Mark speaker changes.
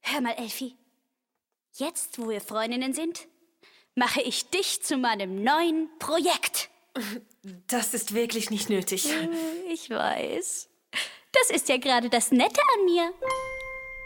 Speaker 1: Hör mal, Elfi. Jetzt, wo wir Freundinnen sind, mache ich dich zu meinem neuen Projekt.
Speaker 2: Das ist wirklich nicht nötig.
Speaker 1: Ich weiß. Das ist ja gerade das Nette an mir.